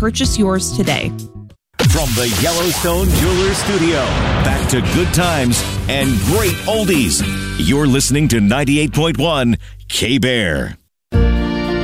Purchase yours today. From the Yellowstone Jewelers Studio, back to good times and great oldies. You're listening to 98.1 K-Bear.